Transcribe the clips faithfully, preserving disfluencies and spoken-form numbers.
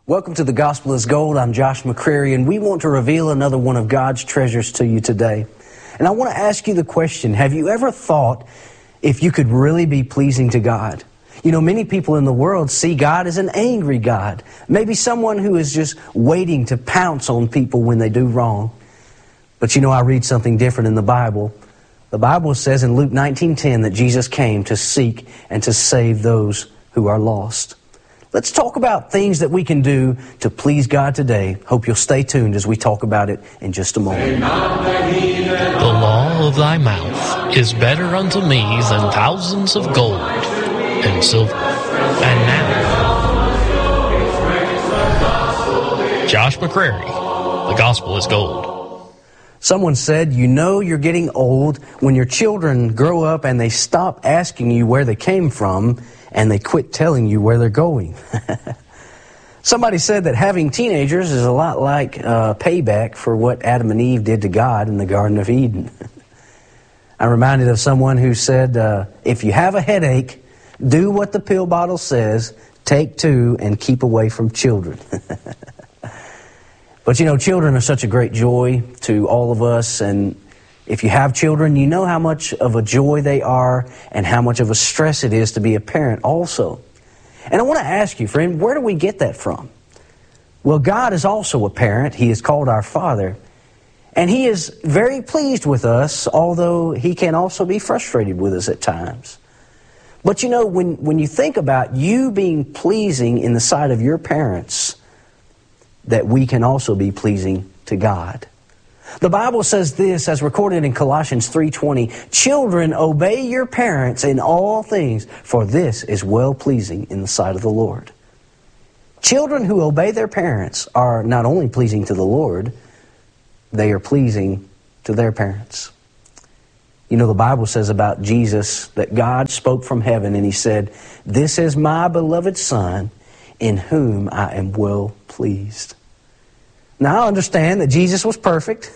Welcome to The Gospel is Gold. I'm Josh McCrary, and we want to reveal another one of God's treasures to you today. And I want to ask you the question, have you ever thought if you could really be pleasing to God? You know, many people in the world see God as an angry God, maybe someone who is just waiting to pounce on people when they do wrong. But you know, I read something different in the Bible. The Bible says in Luke nineteen ten that Jesus came to seek and to save those who are lost. Let's talk about things that we can do to please God today. Hope you'll stay tuned as we talk about it in just a moment. The law of thy mouth is better unto me than thousands of gold and silver. And now, Josh McCrary, The Gospel is Gold. Someone said, you know you're getting old when your children grow up and they stop asking you where they came from and they quit telling you where they're going. Somebody said that having teenagers is a lot like uh, payback for what Adam and Eve did to God in the Garden of Eden. I'm reminded of someone who said, uh, if you have a headache, do what the pill bottle says, take two and keep away from children. But you know, children are such a great joy to all of us, and if you have children, you know how much of a joy they are and how much of a stress it is to be a parent also. And I want to ask you, friend, where do we get that from? Well, God is also a parent. He is called our Father. And He is very pleased with us, although He can also be frustrated with us at times. But you know, when, when you think about you being pleasing in the sight of your parents, that we can also be pleasing to God. The Bible says this, as recorded in Colossians three twenty, children, obey your parents in all things, for this is well-pleasing in the sight of the Lord. Children who obey their parents are not only pleasing to the Lord, they are pleasing to their parents. You know, the Bible says about Jesus that God spoke from heaven and He said, this is my beloved Son, in whom I am well pleased. Now, I understand that Jesus was perfect,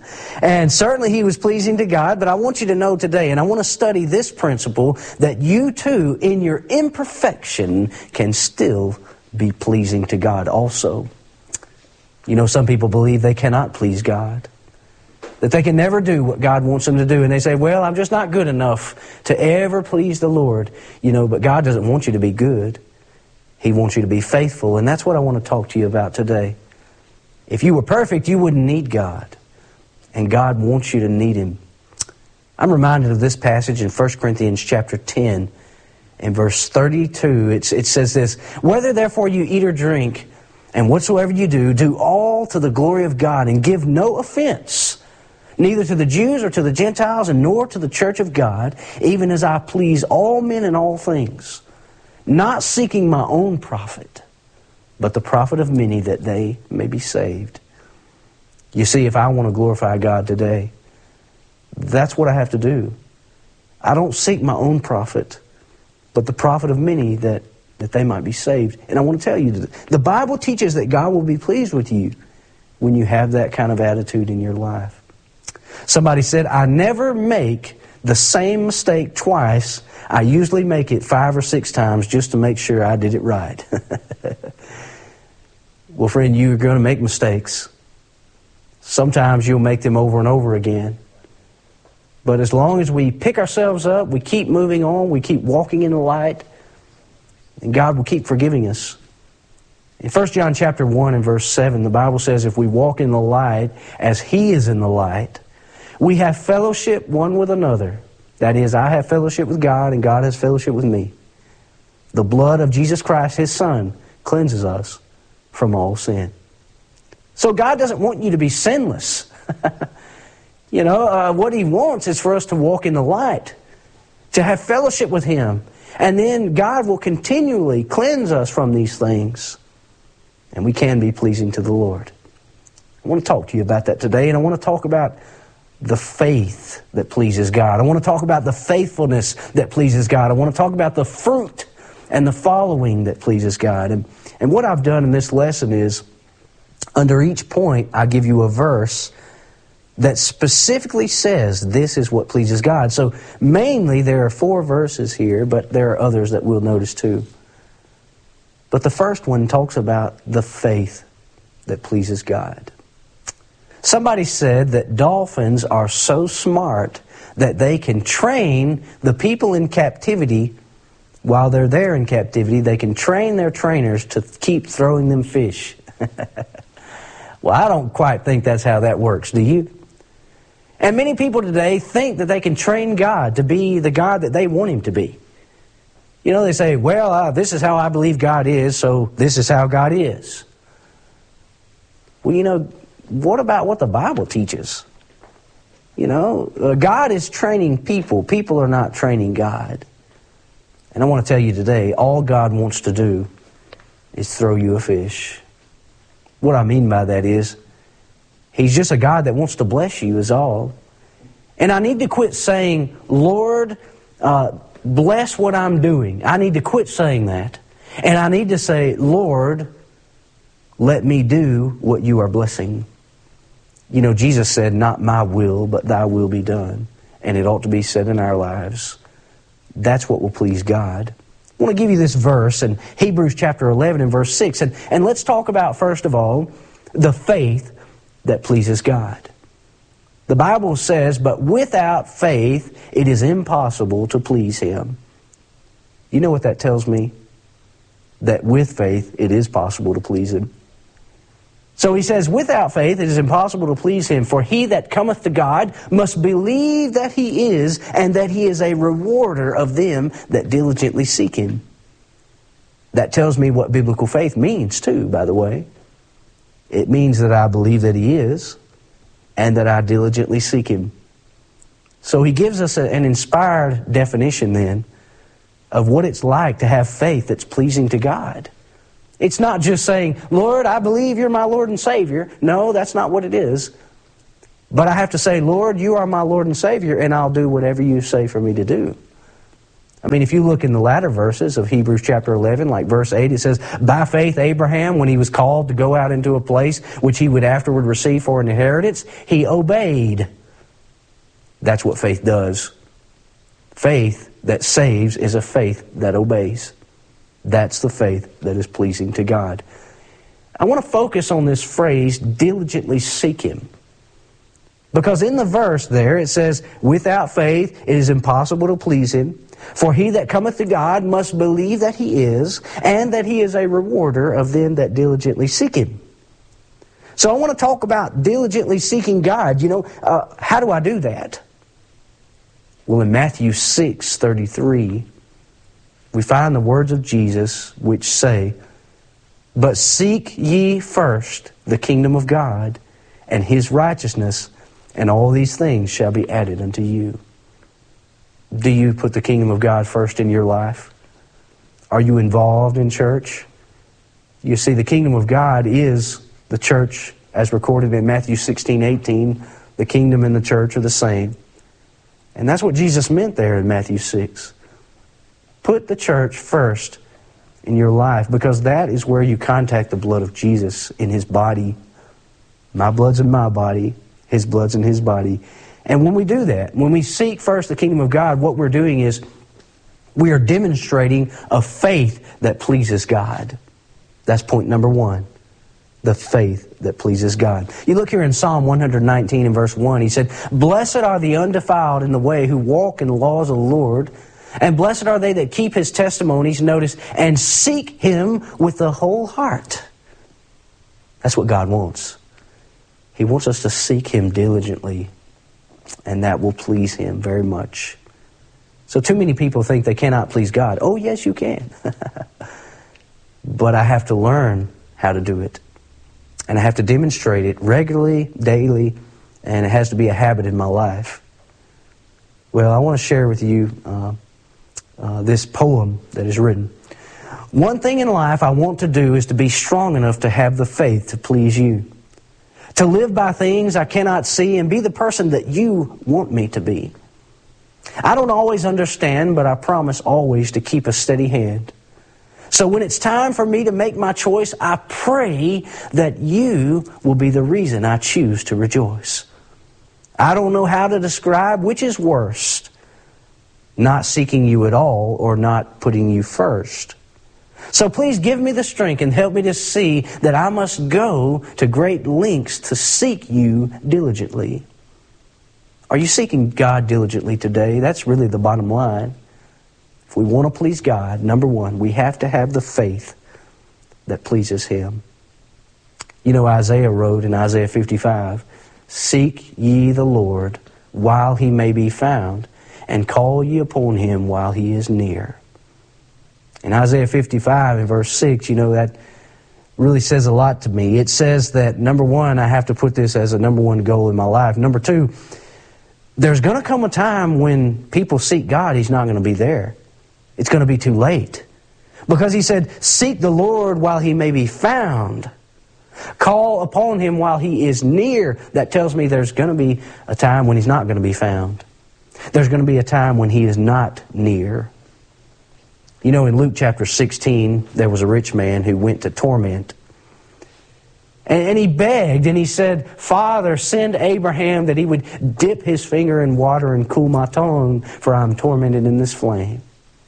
and certainly He was pleasing to God, but I want you to know today, and I want to study this principle, that you too, in your imperfection, can still be pleasing to God also. You know, some people believe they cannot please God, that they can never do what God wants them to do, and they say, well, I'm just not good enough to ever please the Lord. You know, but God doesn't want you to be good. He wants you to be faithful, and that's what I want to talk to you about today. If you were perfect, you wouldn't need God. And God wants you to need Him. I'm reminded of this passage in First Corinthians chapter ten and verse thirty-two. It's, it says this, whether therefore you eat or drink, and whatsoever you do, do all to the glory of God, and give no offense, neither to the Jews or to the Gentiles, and nor to the church of God, even as I please all men in all things, not seeking my own profit, but the profit of many, that they may be saved. You see, if I want to glorify God today, that's what I have to do. I don't seek my own profit, but the profit of many, that, that they might be saved. And I want to tell you, the Bible teaches that God will be pleased with you when you have that kind of attitude in your life. Somebody said, I never make the same mistake twice. I usually make it five or six times just to make sure I did it right. Well, friend, you're going to make mistakes. Sometimes you'll make them over and over again. But as long as we pick ourselves up, we keep moving on, we keep walking in the light, and God will keep forgiving us. In First John chapter one and verse seven, the Bible says, if we walk in the light as He is in the light, we have fellowship one with another. That is, I have fellowship with God, and God has fellowship with me. The blood of Jesus Christ, His Son, cleanses us from all sin. So God doesn't want you to be sinless. You know, uh, what He wants is for us to walk in the light, to have fellowship with Him. And then God will continually cleanse us from these things, and we can be pleasing to the Lord. I want to talk to you about that today, and I want to talk about the faith that pleases God. I want to talk about the faithfulness that pleases God. I want to talk about the fruit and the following that pleases God. And, and what I've done in this lesson is, under each point, I give you a verse that specifically says this is what pleases God. So mainly there are four verses here, but there are others that we'll notice too. But the first one talks about the faith that pleases God. Somebody said that dolphins are so smart that they can train the people in captivity. While they're there in captivity, they can train their trainers to keep throwing them fish. Well, I don't quite think that's how that works, do you? And many people today think that they can train God to be the God that they want Him to be. You know, they say, well, uh, this is how I believe God is, so this is how God is. Well, you know, what about what the Bible teaches? You know, uh, God is training people. People are not training God. And I want to tell you today, all God wants to do is throw you a fish. What I mean by that is, He's just a God that wants to bless you is all. And I need to quit saying, Lord, uh, bless what I'm doing. I need to quit saying that. And I need to say, Lord, let me do what you are blessing. You know, Jesus said, not my will, but thy will be done. And it ought to be said in our lives. That's what will please God. I want to give you this verse in Hebrews chapter eleven and verse six. And, and let's talk about, first of all, the faith that pleases God. The Bible says, but without faith it is impossible to please Him. You know what that tells me? That with faith it is possible to please Him. So he says, without faith it is impossible to please Him, for he that cometh to God must believe that He is, and that He is a rewarder of them that diligently seek Him. That tells me what biblical faith means too, by the way. It means that I believe that He is, and that I diligently seek Him. So he gives us a, an inspired definition then of what it's like to have faith that's pleasing to God. It's not just saying, Lord, I believe You're my Lord and Savior. No, that's not what it is. But I have to say, Lord, You are my Lord and Savior, and I'll do whatever You say for me to do. I mean, if you look in the latter verses of Hebrews chapter eleven, like verse eight, it says, by faith Abraham, when he was called to go out into a place which he would afterward receive for an inheritance, he obeyed. That's what faith does. Faith that saves is a faith that obeys. That's the faith that is pleasing to God. I want to focus on this phrase, diligently seek Him. Because in the verse there it says, without faith it is impossible to please Him. For he that cometh to God must believe that He is, and that He is a rewarder of them that diligently seek Him. So I want to talk about diligently seeking God. You know, uh, how do I do that? Well, in Matthew six thirty-three, we find the words of Jesus which say, but seek ye first the kingdom of God and His righteousness, and all these things shall be added unto you. Do you put the kingdom of God first in your life? Are you involved in church? You see, the kingdom of God is the church as recorded in Matthew sixteen eighteen. The kingdom and the church are the same. And that's what Jesus meant there in Matthew six. Put the church first in your life, because that is where you contact the blood of Jesus in His body. My blood's in my body, His blood's in His body. And when we do that, when we seek first the kingdom of God, what we're doing is we are demonstrating a faith that pleases God. That's point number one. The faith that pleases God. You look here in Psalm one nineteen and verse one, he said, blessed are the undefiled in the way who walk in the laws of the Lord, and blessed are they that keep His testimonies, notice, and seek Him with the whole heart. That's what God wants. He wants us to seek Him diligently, and that will please Him very much. So too many people think they cannot please God. Oh, yes, you can. But I have to learn how to do it. And I have to demonstrate it regularly, daily, and it has to be a habit in my life. Well, I want to share with you uh, uh, this poem that is written. One thing in life I want to do is to be strong enough to have the faith to please You. To live by things I cannot see and be the person that You want me to be. I don't always understand, but I promise always to keep a steady hand. So when it's time for me to make my choice, I pray that You will be the reason I choose to rejoice. I don't know how to describe which is worst, not seeking You at all or not putting You first. So please give me the strength and help me to see that I must go to great lengths to seek you diligently. Are you seeking God diligently today? That's really the bottom line. If we want to please God, number one, we have to have the faith that pleases Him. You know, Isaiah wrote in Isaiah fifty-five, "Seek ye the Lord while He may be found, and call ye upon Him while He is near." In Isaiah fifty-five, in verse six, you know, that really says a lot to me. It says that, number one, I have to put this as a number one goal in my life. Number two, there's going to come a time when people seek God, He's not going to be there. It's going to be too late. Because He said, "Seek the Lord while He may be found. Call upon Him while He is near." That tells me there's going to be a time when He's not going to be found. There's going to be a time when He is not near. You know, in Luke chapter sixteen, there was a rich man who went to torment. And, and he begged and he said, "Father, send Abraham that he would dip his finger in water and cool my tongue, for I am tormented in this flame."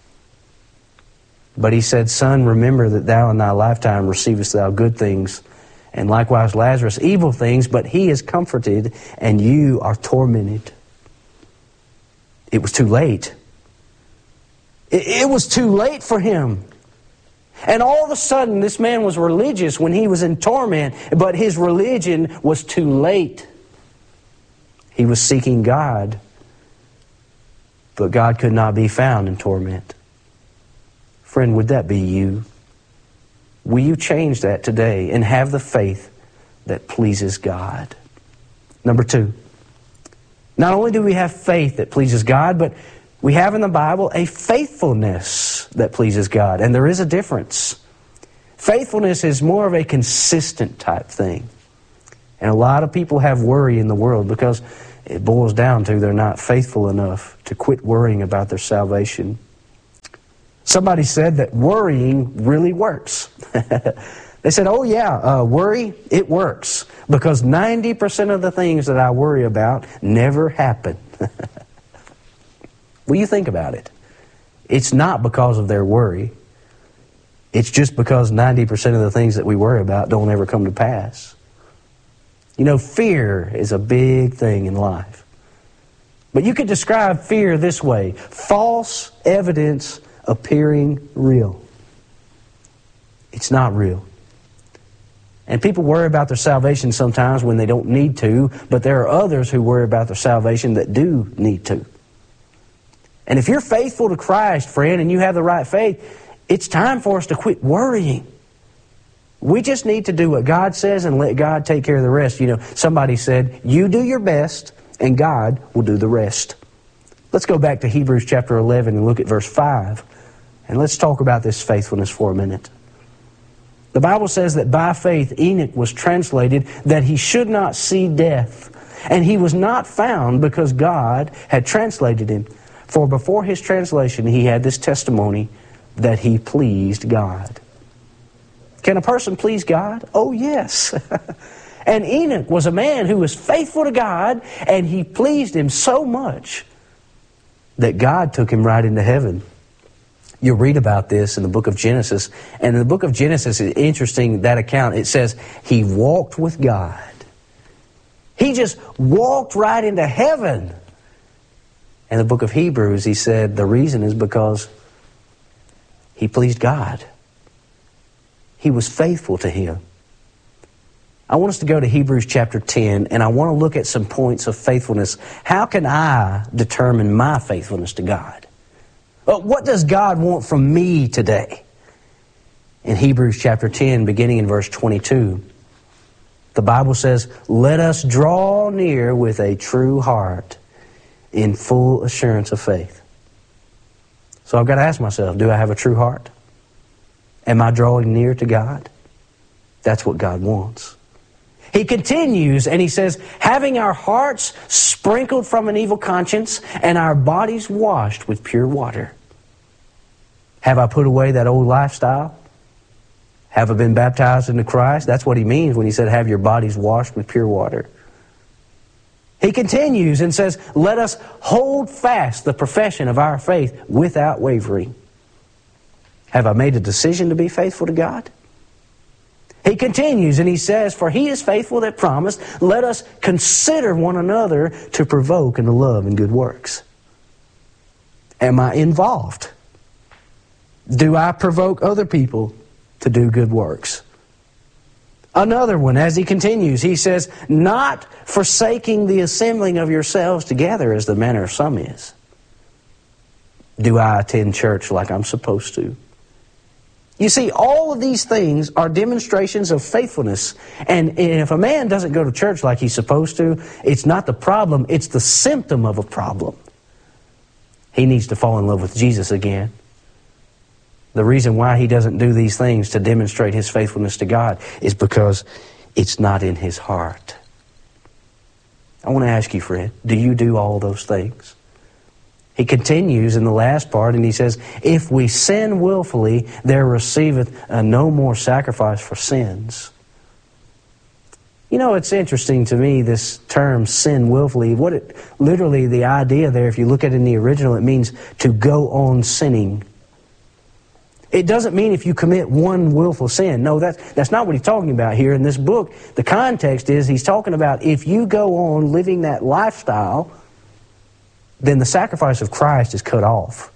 But he said, "Son, remember that thou in thy lifetime receivest thou good things, and likewise Lazarus evil things, but he is comforted, and you are tormented." It was too late. It was too late for him. And all of a sudden, this man was religious when he was in torment, but his religion was too late. He was seeking God, but God could not be found in torment. Friend, would that be you? Will you change that today and have the faith that pleases God? Number two, not only do we have faith that pleases God, but we have in the Bible a faithfulness that pleases God. And there is a difference. Faithfulness is more of a consistent type thing. And a lot of people have worry in the world because it boils down to they're not faithful enough to quit worrying about their salvation. Somebody said that worrying really works. They said, "Oh yeah, uh, worry, it works. Because ninety percent of the things that I worry about never happen." Well, you think about it. It's not because of their worry. It's just because ninety percent of the things that we worry about don't ever come to pass. You know, fear is a big thing in life. But you could describe fear this way: false evidence appearing real. It's not real. And people worry about their salvation sometimes when they don't need to, but there are others who worry about their salvation that do need to. And if you're faithful to Christ, friend, and you have the right faith, it's time for us to quit worrying. We just need to do what God says and let God take care of the rest. You know, somebody said, "You do your best, and God will do the rest." Let's go back to Hebrews chapter eleven and look at verse five. And let's talk about this faithfulness for a minute. The Bible says that by faith Enoch was translated that he should not see death. And he was not found because God had translated him. For before his translation, he had this testimony that he pleased God. Can a person please God? Oh, yes. And Enoch was a man who was faithful to God, and he pleased Him so much that God took him right into heaven. You'll read about this in the book of Genesis. And in the book of Genesis, it's interesting, that account, it says he walked with God. He just walked right into heaven. In the book of Hebrews, he said the reason is because he pleased God. He was faithful to Him. I want us to go to Hebrews chapter ten, and I want to look at some points of faithfulness. How can I determine my faithfulness to God? Well, what does God want from me today? In Hebrews chapter ten, beginning in verse twenty-two, the Bible says, "Let us draw near with a true heart, in full assurance of faith." So I've got to ask myself, do I have a true heart? Am I drawing near to God? That's what God wants. He continues and he says, "Having our hearts sprinkled from an evil conscience and our bodies washed with pure water." Have I put away that old lifestyle? Have I been baptized into Christ? That's what he means when he said, "Have your bodies washed with pure water." He continues and says, "Let us hold fast the profession of our faith without wavering." Have I made a decision to be faithful to God? He continues and he says, for he is faithful that promised, let us consider one another to provoke into love and good works. Am I involved? Do I provoke other people to do good works? Another one, as he continues, he says, not forsaking the assembling of yourselves together as the manner of some is. Do I attend church like I'm supposed to? You see, all of these things are demonstrations of faithfulness. And if a man doesn't go to church like he's supposed to, it's not the problem, it's the symptom of a problem. He needs to fall in love with Jesus again. The reason why he doesn't do these things to demonstrate his faithfulness to God is because it's not in his heart. I want to ask you, friend, do you do all those things? He continues in the last part and he says, if we sin willfully, there receiveth uh, no more sacrifice for sins. You know, it's interesting to me, this term sin willfully. What it literally, the idea there, if you look at it in the original, it means to go on sinning. It doesn't mean if you commit one willful sin. No, that's, that's not what he's talking about here in this book. The context is he's talking about if you go on living that lifestyle, then the sacrifice of Christ is cut off.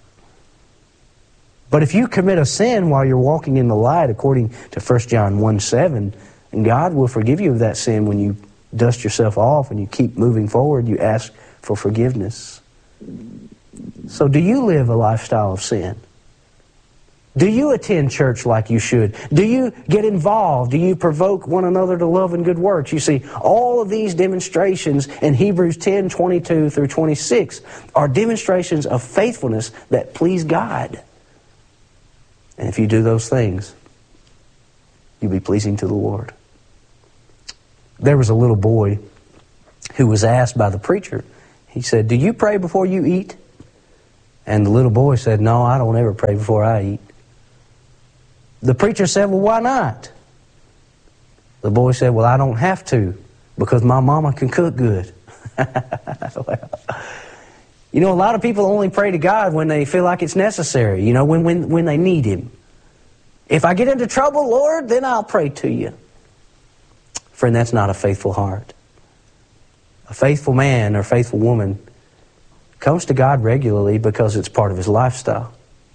But if you commit a sin while you're walking in the light, according to First John one seven, and God will forgive you of that sin when you dust yourself off and you keep moving forward, you ask for forgiveness. So do you live a lifestyle of sin? Do you attend church like you should? Do you get involved? Do you provoke one another to love and good works? You see, all of these demonstrations in Hebrews ten, twenty-two through twenty-six are demonstrations of faithfulness that please God. And if you do those things, you'll be pleasing to the Lord. There was a little boy who was asked by the preacher, he said, do you pray before you eat? And the little boy said, no, I don't ever pray before I eat. The preacher said, well, why not? The boy said, well, I don't have to because my mama can cook good. Well, you know, a lot of people only pray to God when they feel like it's necessary, you know, when, when, when they need Him. If I get into trouble, Lord, then I'll pray to you. Friend, that's not a faithful heart. A faithful man or faithful woman comes to God regularly because it's part of his lifestyle.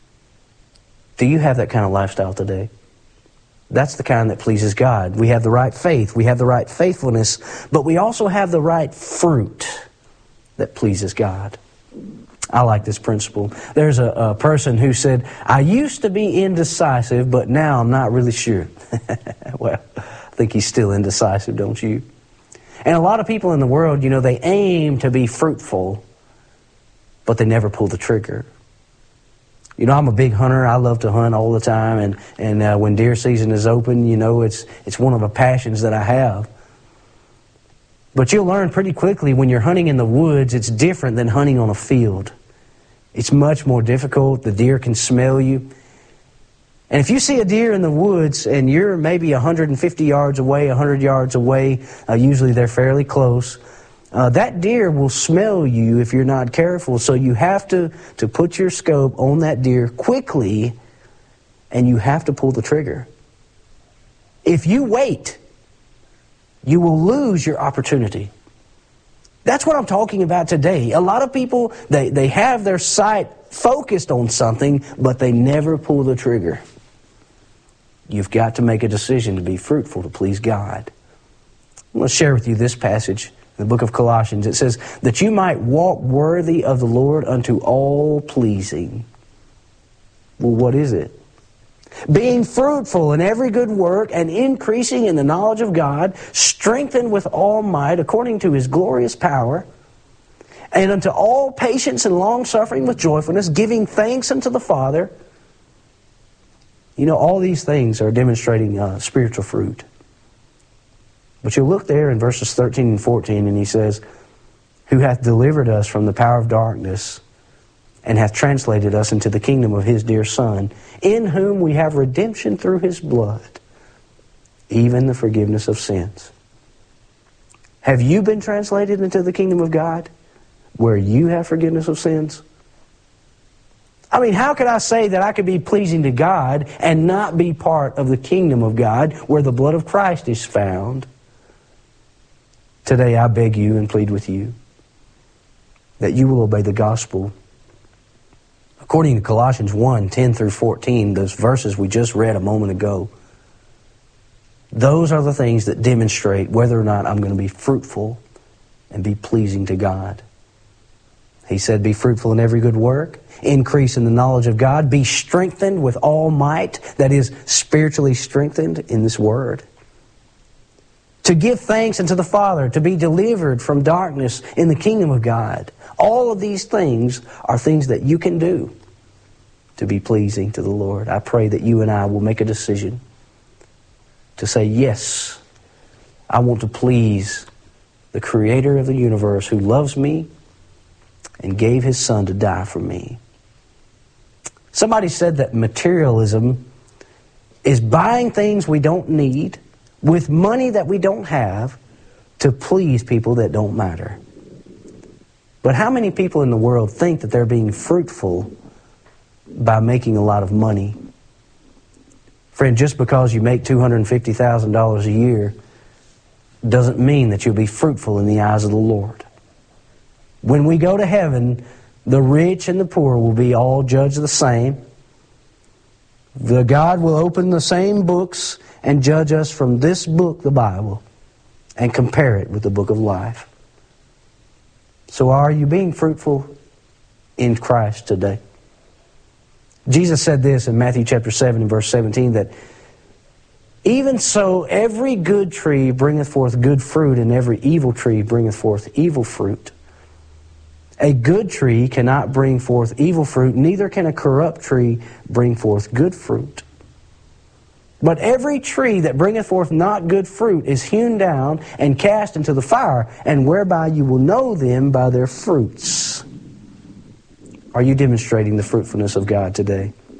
Do you have that kind of lifestyle today? That's the kind that pleases God. We have the right faith, we have the right faithfulness, but we also have the right fruit that pleases God. I like this principle. There's a, a person who said, I used to be indecisive, but now I'm not really sure. Well, I think he's still indecisive, don't you? And a lot of people in the world, you know, they aim to be fruitful, but they never pull the trigger. You know, I'm a big hunter. I love to hunt all the time. And, and uh, when deer season is open, you know, it's, it's one of the passions that I have. But you'll learn pretty quickly when you're hunting in the woods, it's different than hunting on a field. It's much more difficult. The deer can smell you. And if you see a deer in the woods and you're maybe one hundred fifty yards away, one hundred yards away, uh, usually they're fairly close, Uh, that deer will smell you if you're not careful. So you have to, to put your scope on that deer quickly, and you have to pull the trigger. If you wait, you will lose your opportunity. That's what I'm talking about today. A lot of people, they, they have their sight focused on something, but they never pull the trigger. You've got to make a decision to be fruitful, to please God. I'm going to share with you this passage. The book of Colossians, it says, that you might walk worthy of the Lord unto all pleasing. Well, what is it? Being fruitful in every good work and increasing in the knowledge of God, strengthened with all might according to His glorious power, and unto all patience and long-suffering with joyfulness, giving thanks unto the Father. You know, all these things are demonstrating uh, spiritual fruit. But you'll look there in verses thirteen and fourteen, and he says, who hath delivered us from the power of darkness, and hath translated us into the kingdom of His dear Son, in whom we have redemption through His blood, even the forgiveness of sins. Have you been translated into the kingdom of God, where you have forgiveness of sins? I mean, how could I say that I could be pleasing to God and not be part of the kingdom of God where the blood of Christ is found? Today I beg you and plead with you that you will obey the gospel. According to Colossians one, ten through fourteen, those verses we just read a moment ago, those are the things that demonstrate whether or not I'm going to be fruitful and be pleasing to God. He said, be fruitful in every good work, increase in the knowledge of God, be strengthened with all might, that is, spiritually strengthened in this word. To give thanks unto the Father, to be delivered from darkness in the kingdom of God. All of these things are things that you can do to be pleasing to the Lord. I pray that you and I will make a decision to say, yes, I want to please the Creator of the universe who loves me and gave His Son to die for me. Somebody said that materialism is buying things we don't need with money that we don't have to please people that don't matter. But how many people in the world think that they're being fruitful by making a lot of money? Friend, just because you make two hundred fifty thousand dollars a year doesn't mean that you'll be fruitful in the eyes of the Lord. When we go to heaven, the rich and the poor will be all judged the same. The God will open the same books and judge us from this book, the Bible, and compare it with the book of life. So are you being fruitful in Christ today? Jesus said this in Matthew chapter seven and verse seventeen, that even so every good tree bringeth forth good fruit, and every evil tree bringeth forth evil fruit. A good tree cannot bring forth evil fruit, neither can a corrupt tree bring forth good fruit. But every tree that bringeth forth not good fruit is hewn down and cast into the fire, and whereby you will know them by their fruits. Are you demonstrating the fruitfulness of God today?